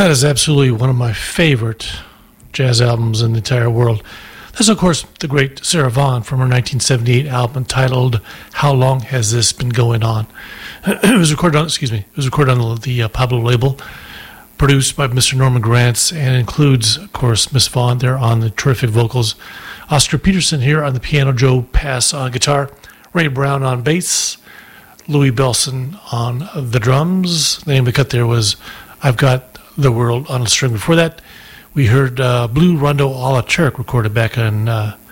That is absolutely one of my favorite jazz albums in the entire world. That's, of course, the great Sarah Vaughan from her 1978 album entitled "How Long Has This Been Going On?" It was recorded on the Pablo label, produced by Mr. Norman Granz, and includes, of course, Miss Vaughan there on the terrific vocals, Oscar Peterson here on the piano, Joe Pass on guitar, Ray Brown on bass, Louis Belson on the drums. The name of the cut there was "I've Got the World on a String." Before that, we heard Blue Rondo a la Turk, recorded back on,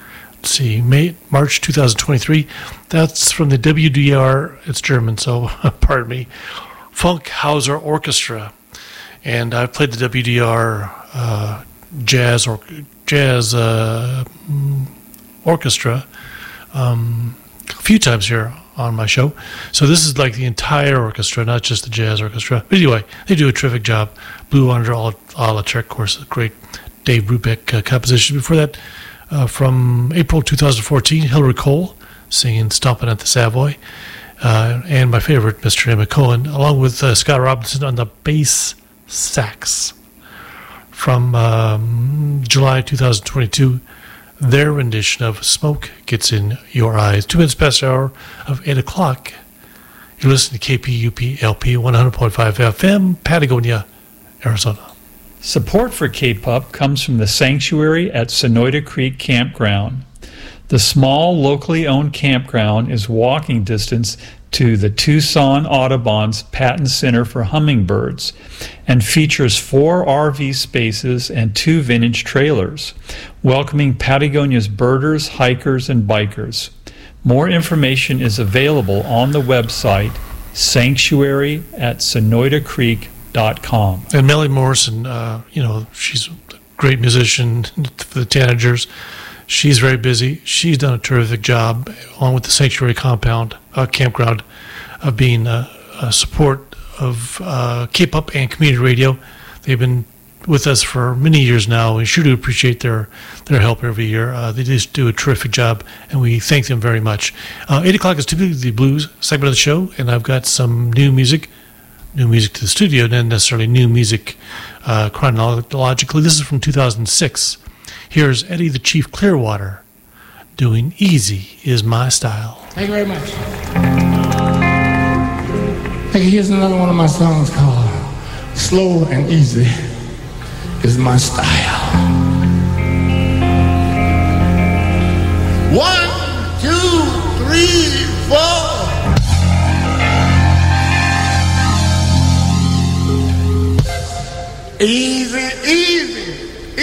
March 2023. That's from the WDR, it's German, so pardon me, Funkhauser Orchestra. And I've played the WDR jazz orchestra a few times here on my show. So this is like the entire orchestra, not just the jazz orchestra. But anyway, they do a terrific job. Blue Under a la Turk, of course, a great Dave Brubeck composition. Before that, from April 2014, Hillary Cole singing "Stompin' at the Savoy." And my favorite, Mr. Emmett Cohen, along with Scott Robinson on the bass sax. From July 2022, their rendition of "Smoke Gets in Your Eyes." 2 minutes past the hour of 8 o'clock. You're listening to KPUP LP 100.5 FM, Patagonia, Arizona. Support for K-Pup comes from the Sanctuary at Sonoyta Creek Campground. The small, locally owned campground is walking distance to the Tucson Audubon's Patton Center for Hummingbirds and features 4 RV spaces and 2 vintage trailers, welcoming Patagonia's birders, hikers, and bikers. More information is available on the website sanctuaryatsonoytacreek.com. And Melly Morrison, she's a great musician for the Tanagers. She's very busy. She's done a terrific job, along with the Sanctuary campground, of being a support of K-Pop and community radio. They've been with us for many years now. We sure do appreciate their help every year. They just do a terrific job, and we thank them very much. 8 o'clock is typically the blues segment of the show, and I've got some new music to the studio, not necessarily new music chronologically. This is from 2006. Here's Eddie the Chief Clearwater doing "Easy Is My Style." Thank you very much. Here's another one of my songs called "Slow and Easy Is My Style." 1, 2, 3, 4. Easy, easy.